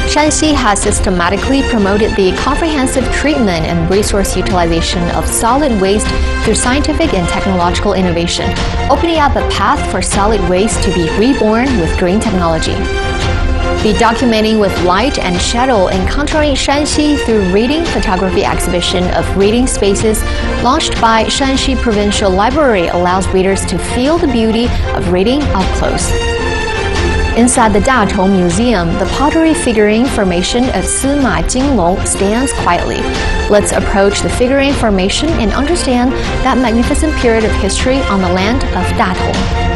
Shanxi has systematically promoted the comprehensive treatment and resource utilization of solid waste through scientific and technological innovation, opening up a path for solid waste to be reborn with green technology. The Documenting with Light and Shadow Encountering Shanxi Through Reading Photography exhibition of reading spaces launched by Shanxi Provincial Library allows readers to feel the beauty of reading up close. Inside the Dachong Museum, the pottery figurine formation of Sima Jinglong stands quietly. Let's approach the figurine formation and understand that magnificent period of history on the land of Datong.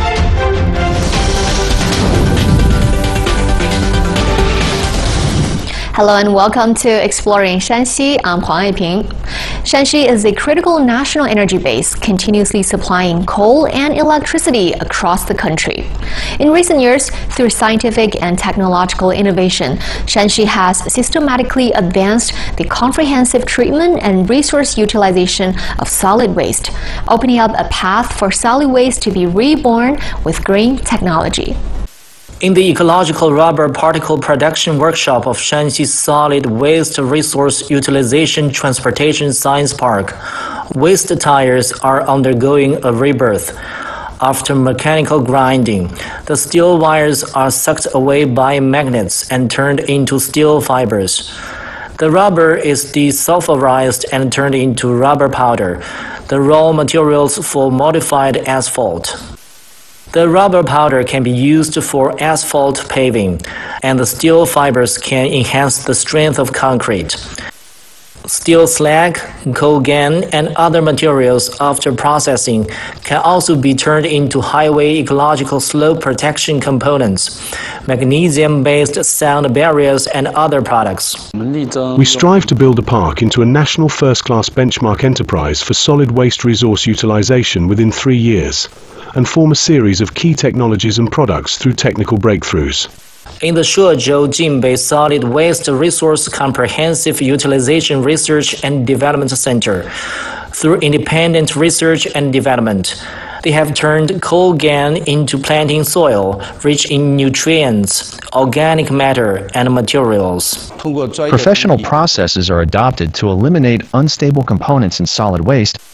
Hello and welcome to Exploring Shanxi. I'm Huang Yiping. Shanxi is a critical national energy base, continuously supplying coal and electricity across the country. In recent years, through scientific and technological innovation, Shanxi has systematically advanced the comprehensive treatment and resource utilization of solid waste, opening up a path for solid waste to be reborn with green technology. In the Ecological Rubber Particle Production Workshop of Shanxi Solid Waste Resource Utilization Transportation Science Park, waste tires are undergoing a rebirth. After mechanical grinding, the steel wires are sucked away by magnets and turned into steel fibers. The rubber is desulfurized and turned into rubber powder, the raw materials for modified asphalt. The rubber powder can be used for asphalt paving, and the steel fibers can enhance the strength of concrete. Steel slag, coal gas, and other materials after processing can also be turned into highway ecological slope protection components, magnesium-based sound barriers, and other products. We strive to build a park into a national first-class benchmark enterprise for solid waste resource utilization within 3 years, and form a series of key technologies and products through technical breakthroughs. In the Shuozhou Jinbei Solid Waste Resource Comprehensive Utilization Research and Development Center, through independent research and development, they have turned coal gas into planting soil rich in nutrients, organic matter, and materials. Professional processes are adopted to eliminate unstable components in solid waste